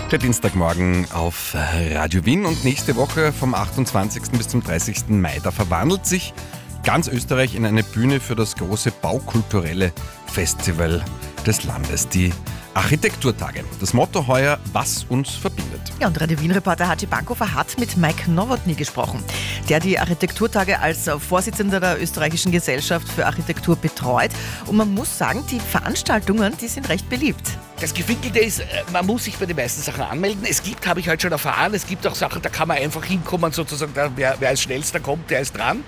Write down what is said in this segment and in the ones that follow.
Der Dienstagmorgen auf Radio Wien und nächste Woche vom 28. bis zum 30. Mai, da verwandelt sich ganz Österreich in eine Bühne für das große baukulturelle Festival des Landes, die Architekturtage. Das Motto heuer: Was uns verbindet. Ja, und Radio Wien-Reporter Haji Bankhofer hat mit Mike Nowotny gesprochen, der die Architekturtage als Vorsitzender der österreichischen Gesellschaft für Architektur betreut. Und man muss sagen, die Veranstaltungen, die sind recht beliebt. Das Gefinkelte ist, man muss sich bei den meisten Sachen anmelden. Es gibt, habe ich heute schon erfahren, es gibt auch Sachen, da kann man einfach hinkommen, sozusagen, wer als schnellster kommt, der ist dran.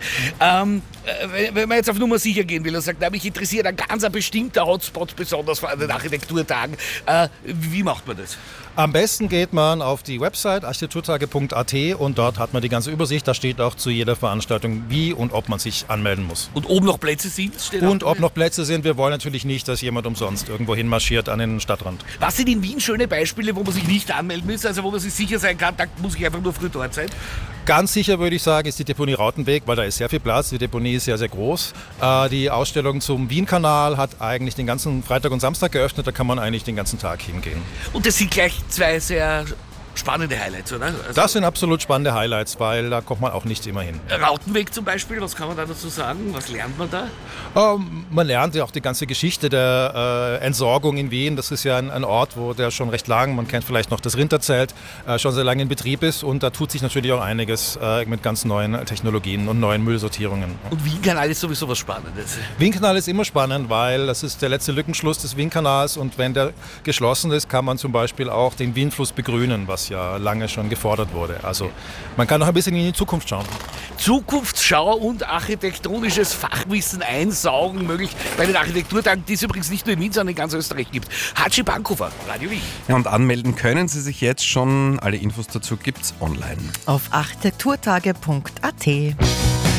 Wenn man jetzt auf Nummer sicher gehen will und sagt, mich interessiert ein ganz bestimmter Hotspot, besonders vor den Architekturtagen, wie macht man das? Am besten geht man auf die Website architekturtage.at und dort hat man die ganze Übersicht. Da steht auch zu jeder Veranstaltung, wie und ob man sich anmelden muss. Und ob noch Plätze sind? Und ob noch Plätze sind. Wir wollen natürlich nicht, dass jemand umsonst irgendwo hinmarschiert an den Stadtrand. Was sind in Wien schöne Beispiele, wo man sich nicht anmelden muss, also wo man sich sicher sein kann, da muss ich einfach nur früh dort sein? Ganz sicher würde ich sagen, ist die Deponie Rautenweg, weil da ist sehr viel Platz. Die Deponie ist sehr, sehr groß. Die Ausstellung zum Wien-Kanal hat eigentlich den ganzen Freitag und Samstag geöffnet. Da kann man eigentlich den ganzen Tag hingehen. Und das sind gleich zwei sehr spannende Highlights, oder? Also das sind absolut spannende Highlights, weil da kommt man auch nicht immer hin. Rautenweg zum Beispiel, was kann man da dazu sagen? Was lernt man da? Man lernt ja auch die ganze Geschichte der Entsorgung in Wien. Das ist ja ein Ort, wo der schon recht lang, man kennt vielleicht noch das Rinderzelt, schon sehr lange in Betrieb ist. Und da tut sich natürlich auch einiges mit ganz neuen Technologien und neuen Müllsortierungen. Und Wien-Kanal ist sowieso was Spannendes. Wien-Kanal ist immer spannend, weil das ist der letzte Lückenschluss des Wien-Kanals. Und wenn der geschlossen ist, kann man zum Beispiel auch den Wien-Fluss begrünen, was ja lange schon gefordert wurde. Also man kann noch ein bisschen in die Zukunft schauen. Zukunftsschau und architektonisches Fachwissen einsaugen möglich bei den Architekturtagen, die es übrigens nicht nur in Wien, sondern in ganz Österreich gibt. Haji Bankhofer, Radio Wien. Ja, und anmelden können Sie sich jetzt schon. Alle Infos dazu gibt's online. Auf architekturtage.at.